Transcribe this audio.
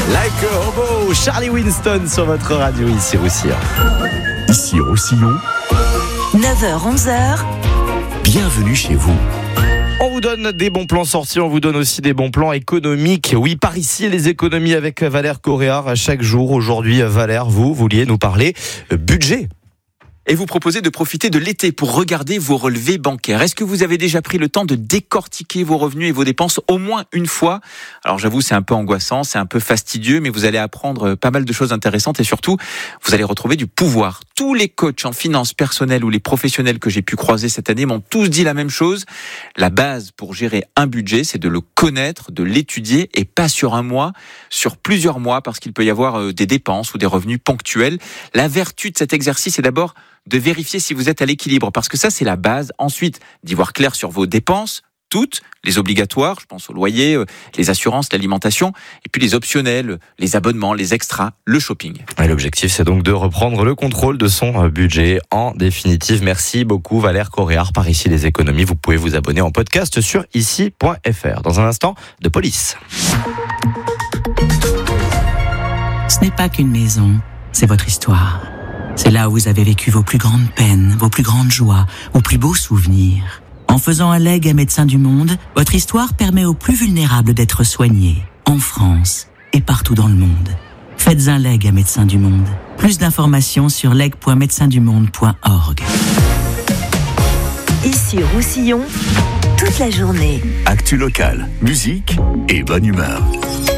Like a Hobo, Charlie Winston sur votre radio ici Roussillon. Ici Roussillon, 9h-11h, bienvenue chez vous. On vous donne des bons plans sortis, on vous donne aussi des bons plans économiques. Oui, par ici, les économies avec Valère Coréard chaque jour. Aujourd'hui, Valère, vous vouliez nous parler budget. Et vous proposez de profiter de l'été pour regarder vos relevés bancaires. Est-ce que vous avez déjà pris le temps de décortiquer vos revenus et vos dépenses au moins une fois ? Alors j'avoue, c'est un peu angoissant, c'est un peu fastidieux, mais vous allez apprendre pas mal de choses intéressantes et surtout, vous allez retrouver du pouvoir. Tous les coachs en finances personnelles ou les professionnels que j'ai pu croiser cette année m'ont tous dit la même chose. La base pour gérer un budget, c'est de le connaître, de l'étudier et pas sur un mois, sur plusieurs mois, parce qu'il peut y avoir des dépenses ou des revenus ponctuels. La vertu de cet exercice est d'abord de vérifier si vous êtes à l'équilibre, parce que ça, c'est la base. Ensuite, d'y voir clair sur vos dépenses, toutes, les obligatoires, je pense au loyer, les assurances, l'alimentation, et puis les optionnels, les abonnements, les extras, le shopping. Et l'objectif, c'est donc de reprendre le contrôle de son budget. En définitive, merci beaucoup Valère Coréard, par ici les économies. Vous pouvez vous abonner en podcast sur ici.fr. Dans un instant, de police. Ce n'est pas qu'une maison, c'est votre histoire. C'est là où vous avez vécu vos plus grandes peines, vos plus grandes joies, vos plus beaux souvenirs. En faisant un legs à Médecins du Monde, votre histoire permet aux plus vulnérables d'être soignés, en France et partout dans le monde. Faites un legs à Médecins du Monde. Plus d'informations sur leg.médecindumonde.org. ici Roussillon, toute la journée. Actu locale, musique et bonne humeur.